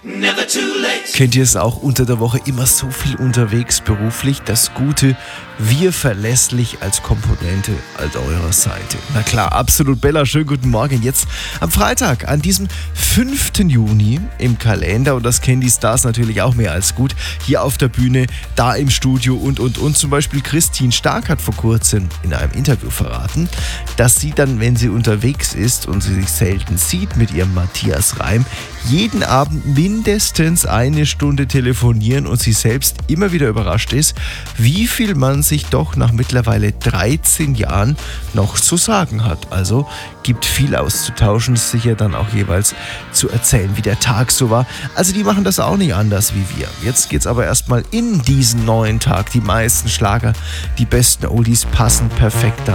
Kennt ihr es auch, unter der Woche immer so viel unterwegs beruflich? Das Gute, wir verlässlich als Komponente an eurer Seite. Na klar, absolut Bella, schönen guten Morgen. Jetzt am Freitag, an diesem 5. Juni im Kalender, und das kennen die Stars natürlich auch mehr als gut, hier auf der Bühne, da im Studio und. Zum Beispiel Christine Stark hat vor kurzem in einem Interview verraten, dass sie dann, wenn sie unterwegs ist und sie sich selten sieht mit ihrem Matthias Reim, jeden Abend mindestens eine Stunde telefonieren und sie selbst immer wieder überrascht ist, wie viel man sich doch nach mittlerweile 13 Jahren noch zu sagen hat. Also gibt viel auszutauschen, sicher dann auch jeweils zu erzählen, wie der Tag so war. Also die machen das auch nicht anders wie wir. Jetzt geht's aber erstmal in diesen neuen Tag. Die meisten Schlager, die besten Oldies passen perfekt da